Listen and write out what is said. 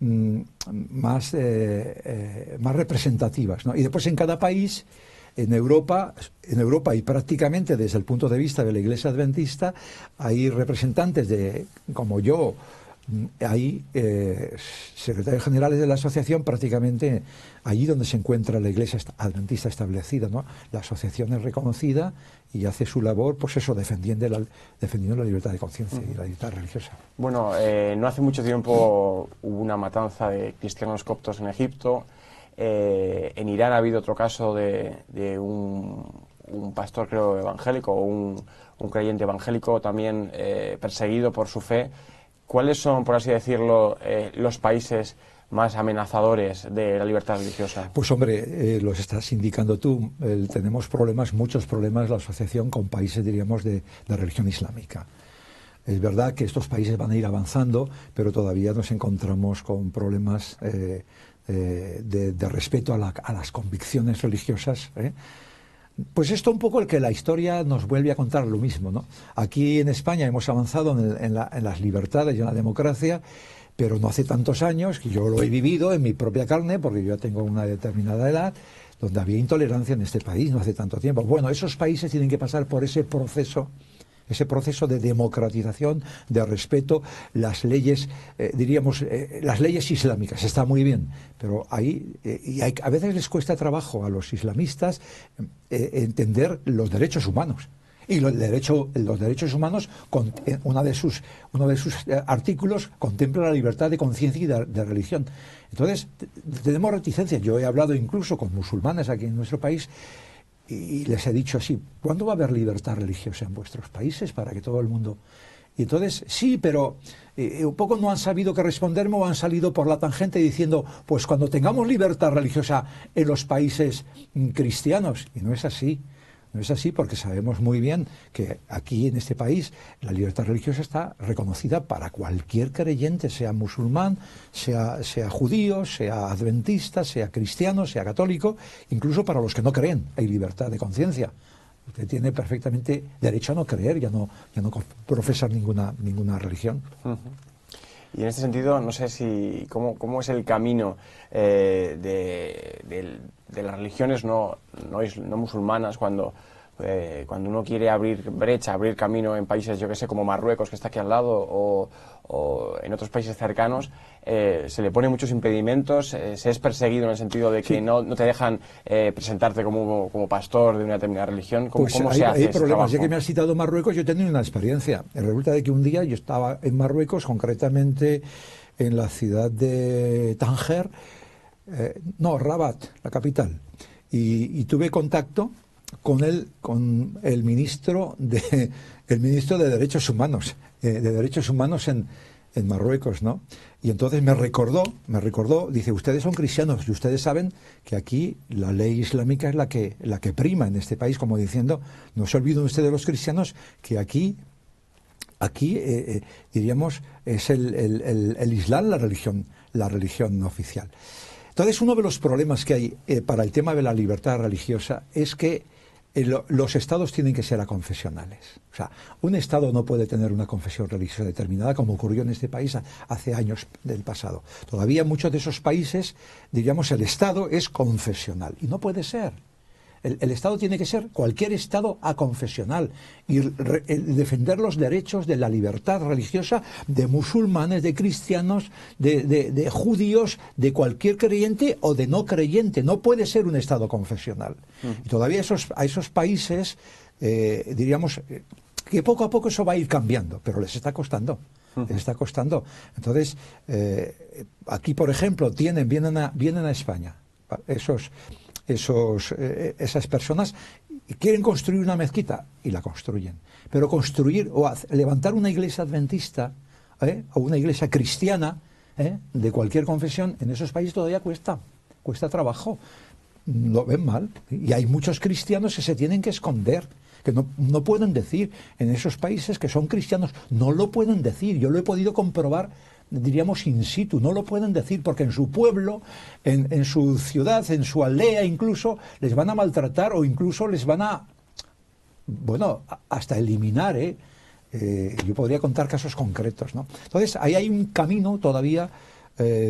más representativas, ¿no? Y después en cada país, en Europa y prácticamente desde el punto de vista de la Iglesia Adventista, hay representantes como yo, hay secretarios generales de la asociación prácticamente allí donde se encuentra la Iglesia Adventista establecida, ¿no? La asociación es reconocida y hace su labor, pues eso, defendiendo la libertad de conciencia y la libertad religiosa. Bueno, no hace mucho tiempo hubo una matanza de cristianos coptos en Egipto. En Irán ha habido otro caso de un pastor, creo, evangélico, o un creyente evangélico también perseguido por su fe. ¿Cuáles son, por así decirlo, los países más amenazadores de la libertad religiosa? Pues hombre, los estás indicando tú. Tenemos muchos problemas, la asociación, con países, diríamos, de religión islámica. Es verdad que estos países van a ir avanzando, pero todavía nos encontramos con problemas de respeto a las convicciones religiosas, ¿eh? Pues esto un poco el que la historia nos vuelve a contar lo mismo, ¿no? Aquí en España hemos avanzado en las libertades y en la democracia, pero no hace tantos años, que yo lo he vivido en mi propia carne, porque yo ya tengo una determinada edad, donde había intolerancia en este país, no hace tanto tiempo. Bueno, esos países tienen que pasar por ese proceso de democratización, de respeto, las leyes, las leyes islámicas, está muy bien, pero a veces les cuesta trabajo a los islamistas entender los derechos humanos. Y los derechos humanos, uno de sus artículos contempla la libertad de conciencia y de religión. Entonces, tenemos reticencias. Yo he hablado incluso con musulmanes aquí en nuestro país y les he dicho así: ¿cuándo va a haber libertad religiosa en vuestros países para que todo el mundo...? Y entonces, sí, pero un poco no han sabido qué responderme, o han salido por la tangente diciendo, pues cuando tengamos libertad religiosa en los países cristianos. Y no es así. No es así, porque sabemos muy bien que aquí en este país la libertad religiosa está reconocida para cualquier creyente, sea musulmán, sea judío, sea adventista, sea cristiano, sea católico, incluso para los que no creen hay libertad de conciencia. Usted tiene perfectamente derecho a no creer, ya no profesar ninguna religión. Uh-huh. Y en este sentido, no sé si cómo es el camino de las religiones no musulmanas cuando uno quiere abrir brecha, abrir camino en países, yo que sé, como Marruecos, que está aquí al lado, o en otros países cercanos, se le ponen muchos impedimentos, se es perseguido en el sentido de que sí, no te dejan presentarte como pastor de una determinada religión. ¿Cómo se hace hay ese problemas. trabajo? Ya que me has citado Marruecos, yo he tenido una experiencia. Resulta de que un día yo estaba en Marruecos, concretamente en la ciudad de Tánger, Rabat, la capital, y tuve contacto con el ministro de Derechos Humanos, en Marruecos, ¿no? Y entonces me recordó, dice: ustedes son cristianos y ustedes saben que aquí la ley islámica es la que prima en este país, como diciendo, no se olviden ustedes los cristianos que aquí diríamos, es el Islam la religión oficial. Entonces, uno de los problemas que hay para el tema de la libertad religiosa es que los estados tienen que ser aconfesionales. O sea, un estado no puede tener una confesión religiosa determinada, como ocurrió en este país hace años del pasado. Todavía en muchos de esos países, diríamos, el estado es confesional, y no puede ser. El Estado tiene que ser cualquier Estado aconfesional y defender los derechos de la libertad religiosa de musulmanes, de cristianos, de judíos, de cualquier creyente o de no creyente. No puede ser un Estado confesional. Y todavía a esos países, diríamos, que poco a poco eso va a ir cambiando, pero les está costando. Les está costando. Entonces, aquí, por ejemplo, vienen a España esas personas quieren construir una mezquita y la construyen, pero construir o levantar una iglesia adventista o una iglesia cristiana de cualquier confesión en esos países todavía cuesta trabajo, lo ven mal, y hay muchos cristianos que se tienen que esconder, que no pueden decir en esos países que son cristianos, no lo pueden decir. Yo lo he podido comprobar, diríamos in situ, no lo pueden decir porque en su pueblo, en su ciudad, en su aldea incluso, les van a maltratar o incluso les van a, hasta eliminar, yo podría contar casos concretos, ¿no? Entonces, ahí hay un camino todavía